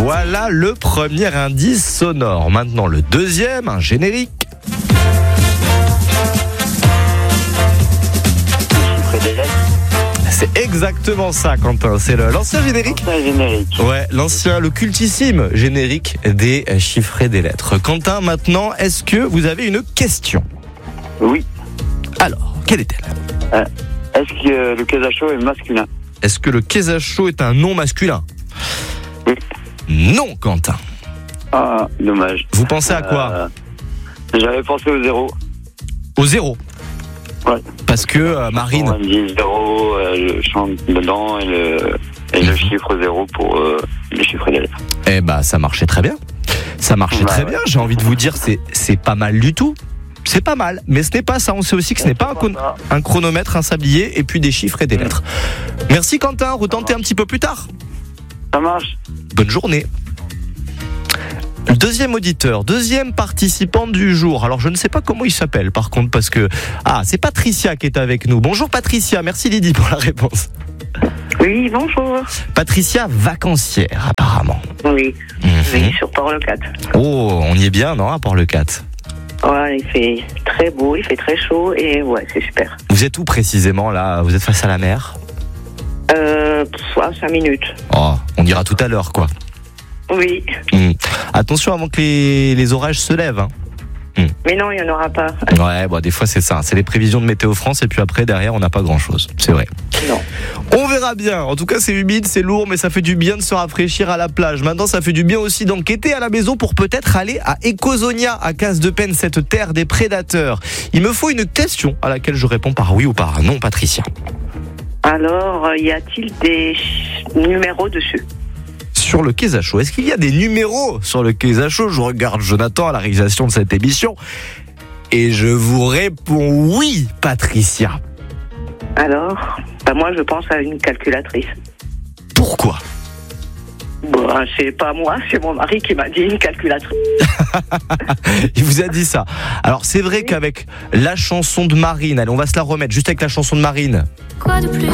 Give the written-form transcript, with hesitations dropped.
Voilà le premier indice sonore. Maintenant le deuxième, un générique. C'est exactement ça, Quentin. C'est l'ancien générique. Ouais, le cultissime générique des chiffrés des lettres. Quentin, maintenant, est-ce que vous avez une question ? Oui. Alors, quelle est-elle ? Est-ce que le Kesacho est masculin ? Est-ce que le Kesacho est un nom masculin ? Oui. Non, Quentin. Ah, dommage. Vous pensez à quoi ? J'avais pensé au 0. Au 0 ? Ouais. Parce que Marine... On dit 0, je chante dedans et le chiffre 0 pour les chiffres des lettres. Eh bah, ça marchait très bien. Ça marchait très bien. J'ai envie de vous dire, c'est pas mal du tout. C'est pas mal, mais ce n'est pas ça. On sait aussi que ce n'est pas un chronomètre, un sablier et puis des chiffres et des lettres. Merci Quentin, retentez un petit peu plus tard. Ça marche. Bonne journée. Deuxième auditeur, deuxième participant du jour. Alors je ne sais pas comment il s'appelle par contre parce que... Ah, c'est Patricia qui est avec nous. Bonjour Patricia, merci Lydie pour la réponse. Oui, bonjour. Patricia, vacancière apparemment. Oui, oui, sur Port-le-Cat. Oh, on y est bien, non, à Port-le-Cat? Ouais, il fait très beau, il fait très chaud et ouais, c'est super. Vous êtes où précisément là? Vous êtes face à la mer? À 5 minutes. Oh, on ira tout à l'heure quoi. Oui. Attention avant que les orages se lèvent. Hein. Mais non, il n'y en aura pas. Ouais, bon, des fois c'est ça. C'est les prévisions de Météo France et puis après derrière on n'a pas grand chose. C'est vrai. Non. On verra bien. En tout cas c'est humide, c'est lourd, mais ça fait du bien de se rafraîchir à la plage. Maintenant ça fait du bien aussi d'enquêter à la maison pour peut-être aller à Ecosonia, à Casse-de-Penne, cette terre des prédateurs. Il me faut une question à laquelle je réponds par oui ou par non, Patricia. Alors, y a-t-il des numéros dessus? Sur le Kesacho, est-ce qu'il y a des numéros sur le Kesacho? Je regarde Jonathan à la réalisation de cette émission et je vous réponds oui, Patricia. Alors, moi je pense à une calculatrice. Pourquoi? C'est pas moi, c'est mon mari qui m'a dit une calculatrice. Il vous a dit ça. Alors c'est vrai qu'avec la chanson de Marine, allez, on va se la remettre juste avec la chanson de Marine. Quoi de plus